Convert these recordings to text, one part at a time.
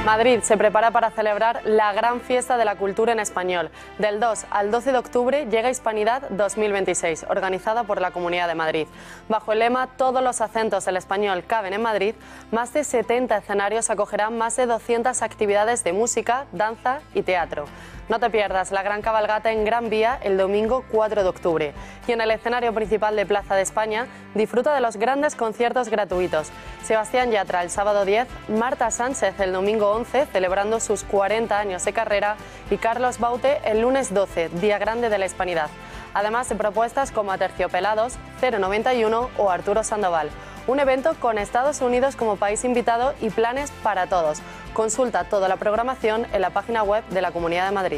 Madrid se prepara para celebrar la gran fiesta de la cultura en español. Del 2 al 12 de octubre llega Hispanidad 2026, organizada por la Comunidad de Madrid. Bajo el lema "Todos los acentos del español caben en Madrid", más de 70 escenarios acogerán más de 200 actividades de música, danza y teatro. No te pierdas la gran cabalgata en Gran Vía el domingo 4 de octubre. Y en el escenario principal de Plaza de España, disfruta de los grandes conciertos gratuitos. Sebastián Yatra el sábado 10, Marta Sánchez el domingo 11, celebrando sus 40 años de carrera, y Carlos Baute el lunes 12, Día Grande de la Hispanidad. Además de propuestas como Aterciopelados, 091 o Arturo Sandoval. Un evento con Estados Unidos como país invitado y planes para todos. Consulta toda la programación en la página web de la Comunidad de Madrid.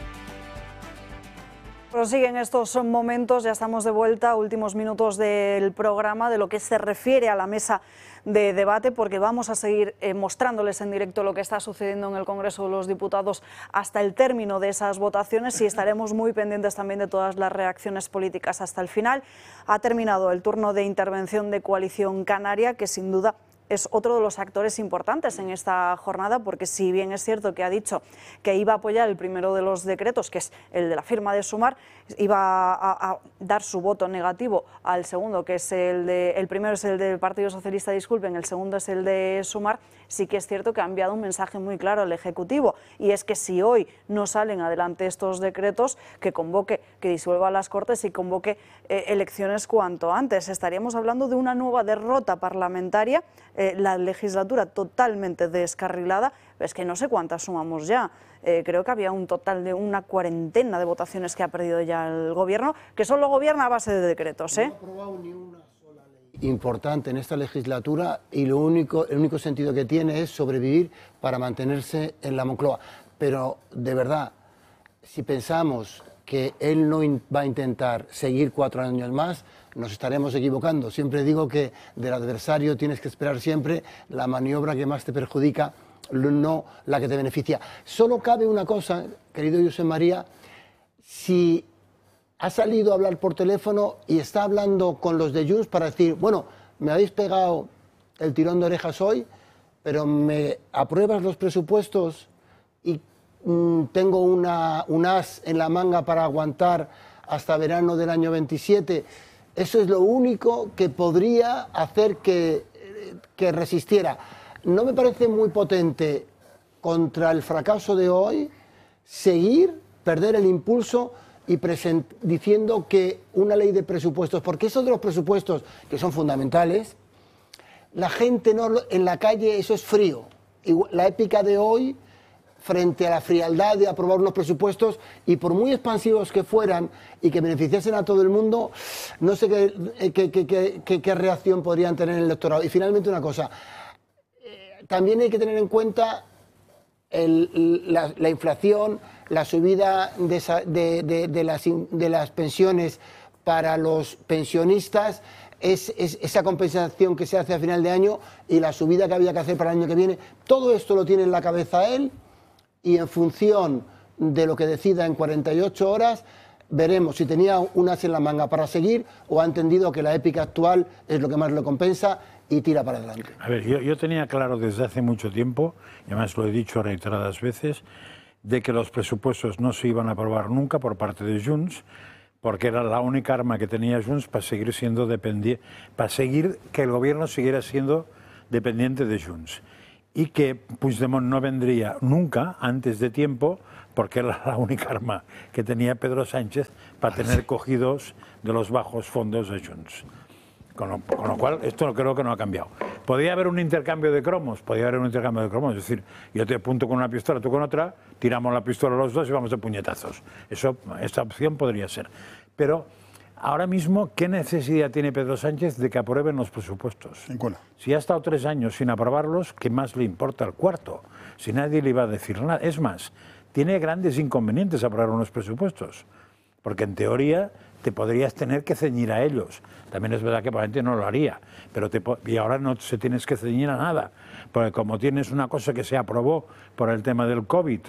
Prosiguen estos momentos, ya estamos de vuelta, últimos minutos del programa, de lo que se refiere a la mesa de debate, porque vamos a seguir mostrándoles en directo lo que está sucediendo en el Congreso de los Diputados hasta el término de esas votaciones, y estaremos muy pendientes también de todas las reacciones políticas hasta el final. Ha terminado el turno de intervención de Coalición Canaria, que sin duda es otro de los actores importantes en esta jornada, porque si bien es cierto que ha dicho que iba a apoyar el primero de los decretos, que es el de la firma de Sumar, iba a dar su voto negativo al segundo, que es el primero es el del Partido Socialista, disculpen, el segundo es el de Sumar. Sí que es cierto que ha enviado un mensaje muy claro al Ejecutivo, y es que si hoy no salen adelante estos decretos, que convoque, que disuelva las Cortes y convoque elecciones cuanto antes. Estaríamos hablando de una nueva derrota parlamentaria, la legislatura totalmente descarrilada. Es que no sé cuántas sumamos ya. Creo que había un total de una cuarentena de votaciones que ha perdido ya el Gobierno, que solo gobierna a base de decretos, ¿eh? No ha aprobado ni una sola ley importante en esta legislatura, y el único sentido que tiene es sobrevivir para mantenerse en la Moncloa. Pero, de verdad, si pensamos que él no va a intentar seguir 4 años más, nos estaremos equivocando. Siempre digo que del adversario tienes que esperar siempre la maniobra que más te perjudica, no la que te beneficia. Solo cabe una cosa, querido Josep María: si ha salido a hablar por teléfono y está hablando con los de Junts para decir, bueno, me habéis pegado el tirón de orejas hoy, pero me apruebas los presupuestos y tengo un as en la manga para aguantar hasta verano del año 27. Eso es lo único que podría hacer que resistiera. No me parece muy potente contra el fracaso de hoy seguir, perder el impulso y diciendo que una ley de presupuestos, porque eso de los presupuestos, que son fundamentales, la gente no en la calle, eso es frío. La épica de hoy, frente a la frialdad de aprobar unos presupuestos, y por muy expansivos que fueran y que beneficiasen a todo el mundo, no sé qué reacción podrían tener en el electorado. Y finalmente una cosa, también hay que tener en cuenta la inflación, la subida de las pensiones para los pensionistas, esa compensación que se hace a final de año y la subida que había que hacer para el año que viene. Todo esto lo tiene en la cabeza él, y en función de lo que decida en 48 horas veremos si tenía un as en la manga para seguir o ha entendido que la épica actual es lo que más lo compensa y tira para adelante. A ver, yo tenía claro desde hace mucho tiempo, y además lo he dicho reiteradas veces, de que los presupuestos no se iban a aprobar nunca por parte de Junts, porque era la única arma que tenía Junts para seguir siendo dependiente, para seguir que el gobierno siguiera siendo dependiente de Junts, y que Puigdemont no vendría nunca antes de tiempo, porque era la única arma que tenía Pedro Sánchez para tener cogidos de los bajos fondos de Junts. Con lo cual, esto creo que no ha cambiado. ¿Podría haber un intercambio de cromos? Podría haber un intercambio de cromos. Es decir, yo te apunto con una pistola, tú con otra, tiramos la pistola los dos y vamos de puñetazos. Esta opción podría ser. Pero ahora mismo, ¿qué necesidad tiene Pedro Sánchez de que aprueben los presupuestos? Ninguna. Si ha estado 3 años sin aprobarlos, ¿qué más le importa el cuarto? Si nadie le iba a decir nada. Es más, tiene grandes inconvenientes aprobar unos presupuestos, porque en teoría te podrías tener que ceñir a ellos. También es verdad que probablemente no lo haría, pero y ahora no se tienes que ceñir a nada, porque como tienes una cosa que se aprobó por el tema del COVID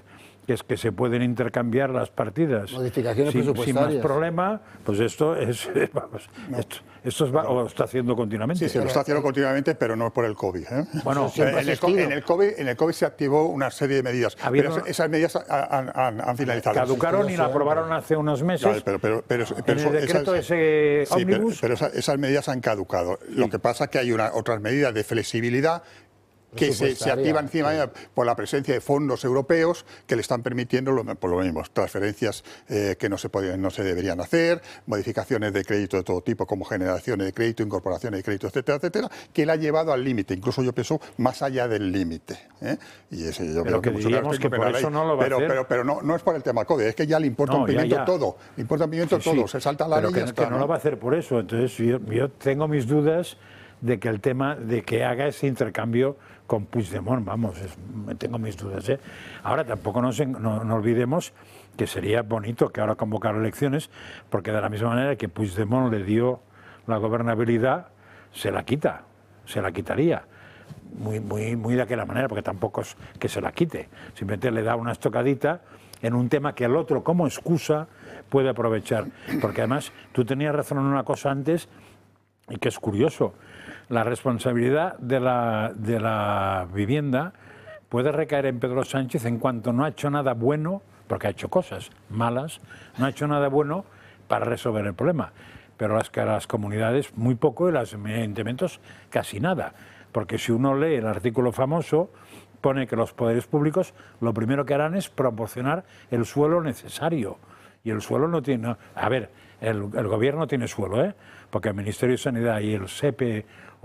que es que se pueden intercambiar las partidas Modificaciones sin presupuestarias. más problema, pues esto es, vamos, esto lo está haciendo continuamente. Sí, se lo está haciendo continuamente, pero no por el COVID. Bueno, en el COVID se activó una serie de medidas, pero esas medidas han finalizado. Caducaron y la aprobaron hace unos meses. Pero en el decreto ese ómnibus. pero esas medidas han caducado. Lo que pasa es que hay otras medidas de flexibilidad que se activa encima por la presencia de fondos europeos que le están permitiendo, por lo mismo, transferencias que no se deberían hacer, modificaciones de crédito de todo tipo, como generaciones de crédito, incorporaciones de crédito, etcétera, etcétera, que le ha llevado al límite, incluso yo pienso más allá del límite. Y ese yo creo que diríamos que por eso no lo va a hacer. Pero no es por el tema COVID, es que ya le importa un pimiento todo, le importa un pimiento todo, se salta la ley y ya está. Que no lo va a hacer por eso, entonces yo tengo mis dudas de que el tema de que haga ese intercambio con Puigdemont, vamos, tengo mis dudas. Ahora tampoco no olvidemos que sería bonito que ahora convocara elecciones, porque de la misma manera que Puigdemont le dio la gobernabilidad, se la quitaría. Muy de aquella manera, porque tampoco es que se la quite, simplemente le da una estocadita en un tema que el otro, como excusa, puede aprovechar. Porque además, tú tenías razón en una cosa antes, y que es curioso. La responsabilidad de la vivienda puede recaer en Pedro Sánchez en cuanto no ha hecho nada bueno, porque ha hecho cosas malas, no ha hecho nada bueno para resolver el problema. Pero las comunidades muy poco y los ayuntamientos casi nada. Porque si uno lee el artículo famoso, pone que los poderes públicos lo primero que harán es proporcionar el suelo necesario. Y el suelo no tiene... A ver, el gobierno tiene suelo, porque el Ministerio de Sanidad y el SEPE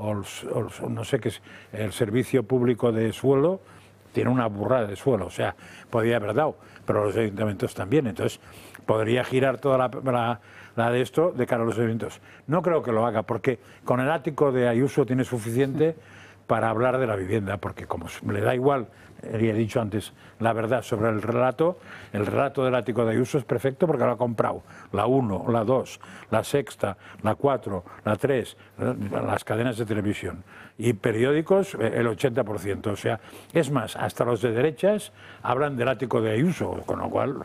no sé qué es, el Servicio Público de Suelo tiene una burrada de suelo, o sea, podría haber dado, pero los ayuntamientos también, entonces podría girar toda la de esto de cara a los ayuntamientos. No creo que lo haga, porque con el ático de Ayuso tiene suficiente para hablar de la vivienda, porque como le da igual, he dicho antes, la verdad sobre el relato del ático de Ayuso es perfecto porque lo ha comprado la 1, la 2, la Sexta, la 4, la 3, las cadenas de televisión y periódicos el 80%, o sea, es más, hasta los de derechas hablan del ático de Ayuso, con lo cual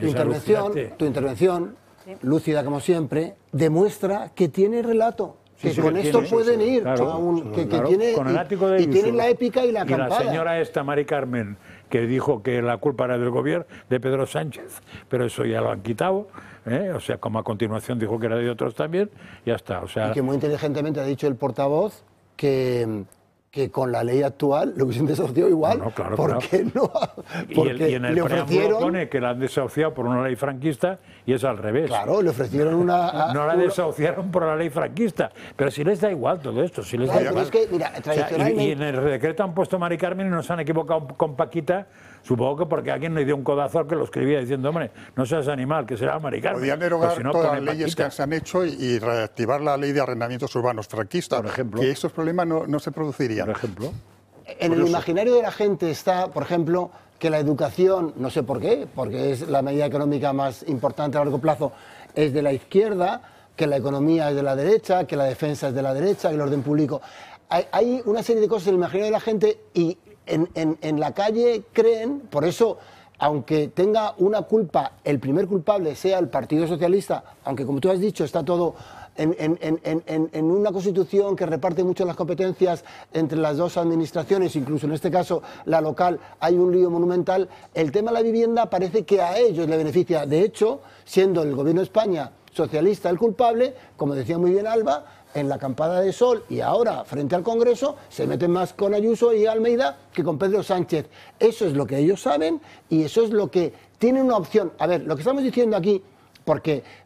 tu intervención, lúcida como siempre, demuestra que tiene relato. Que con esto pueden ir, con el ático de Ayuso, y tienen la épica y la acampada. Y la señora esta, Mari Carmen, que dijo que la culpa era del gobierno, de Pedro Sánchez, pero eso ya lo han quitado, o sea, como a continuación dijo que era de otros también, ya está. O sea, y que muy inteligentemente ha dicho el portavoz que con la ley actual lo hubiesen desahuciado igual, porque y en el preámbulo pone que la han desahuciado por una ley franquista y es al revés. Claro, le ofrecieron una... no la desahuciaron por la ley franquista, pero si les da igual todo esto, si les da igual. Es que, mira, tradicionalmente... y en el decreto han puesto Mari Carmen y nos han equivocado con Paquita, supongo que porque alguien le dio un codazo al que lo escribía diciendo, hombre, no seas animal, que será Mari Carmen. Podían derogar todas las leyes que se han hecho y reactivar la ley de arrendamientos urbanos franquista, por ejemplo, que estos problemas no se producirían. Por ejemplo. En el imaginario de la gente está, por ejemplo, que la educación, no sé por qué, porque es la medida económica más importante a largo plazo, es de la izquierda, que la economía es de la derecha, que la defensa es de la derecha, que el orden público... Hay una serie de cosas en el imaginario de la gente y en la calle creen, por eso, aunque tenga una culpa, el primer culpable sea el Partido Socialista, aunque como tú has dicho está todo en una Constitución que reparte mucho las competencias entre las dos administraciones, incluso en este caso la local, hay un lío monumental, el tema de la vivienda parece que a ellos le beneficia. De hecho, siendo el Gobierno de España socialista el culpable, como decía muy bien Alba, en la acampada de Sol y ahora frente al Congreso se meten más con Ayuso y Almeida que con Pedro Sánchez. Eso es lo que ellos saben y eso es lo que tienen una opción. A ver, lo que estamos diciendo aquí, porque